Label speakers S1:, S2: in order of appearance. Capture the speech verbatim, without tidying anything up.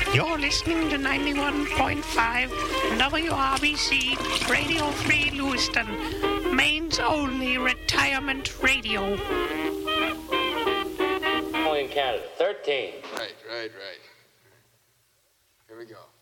S1: You're listening to ninety-one point five W R B C Radio Free Lewiston, Maine's only retirement radio.
S2: Only in Canada, thirteen.
S3: Right, right, right. Here we go.